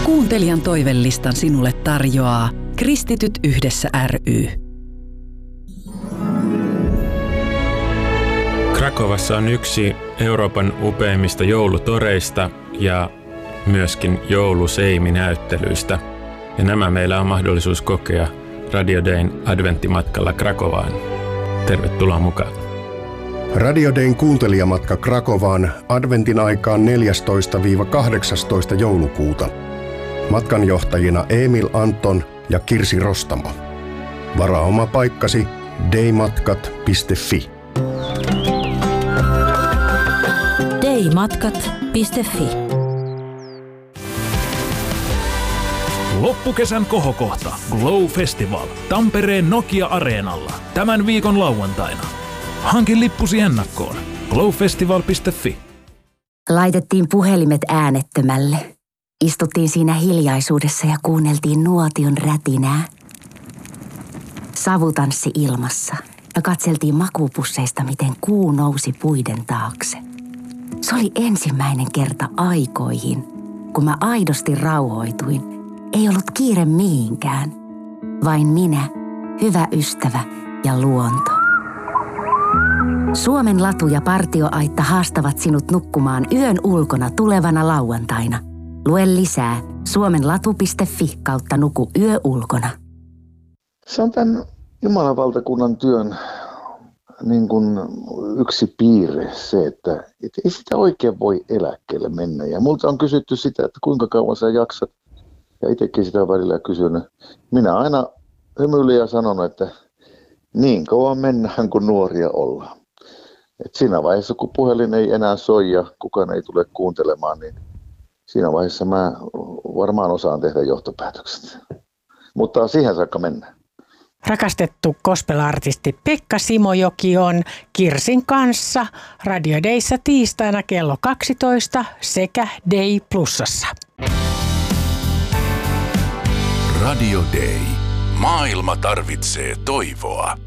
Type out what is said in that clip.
Kuuntelijan toivelistan sinulle tarjoaa Kristityt yhdessä ry. Krakovassa on yksi Euroopan upeimmista joulutoreista ja myöskin jouluseimi-näyttelyistä. Ja nämä meillä on mahdollisuus kokea Radio Dayn adventtimatkalla Krakovaan. Tervetuloa mukaan. Radio Dayn kuuntelijamatka Krakovaan adventin aikaan 14-18 joulukuuta. Matkanjohtajina Emil Anton ja Kirsi Rostamo. Varaa oma paikkasi daymatkat.fi. daymatkat.fi. Loppukesän kohokohta Glow Festival Tampereen Nokia-areenalla tämän viikon lauantaina. Hankin lippusi ennakkoon glowfestival.fi. Laitettiin puhelimet äänettömälle. Istuttiin siinä hiljaisuudessa ja kuunneltiin nuotion rätinää. Savutanssi ilmassa ja katseltiin makuupusseista, miten kuu nousi puiden taakse. Se oli ensimmäinen kerta aikoihin, kun mä aidosti rauhoituin. Ei ollut kiire mihinkään. Vain minä, hyvä ystävä ja luonto. Suomen latu ja partioaitta haastavat sinut nukkumaan yön ulkona tulevana lauantaina. Lue lisää suomenlatu.fi/nuku yö ulkona. Se on tämän Jumalan valtakunnan työn niin kuin yksi piirre se, että ei sitä oikein voi eläkkeelle mennä. Ja multa on kysytty sitä, että kuinka kauan sä jaksat. Ja itsekin sitä välillä kysynyt. Minä aina hymyilin ja sanon, että niin kauan mennään, kun nuoria ollaan. Et siinä vaiheessa, kun puhelin ei enää soi ja kukaan ei tule kuuntelemaan, niin siinä vaiheessa mä varmaan osaan tehdä johtopäätökset. Mutta siihen saakka mennään. Rakastettu gospel-artisti Pekka Simojoki on Kirsin kanssa Radio Dayssä tiistaina kello 12 sekä Day Plusassa. Radio Day. Maailma tarvitsee toivoa.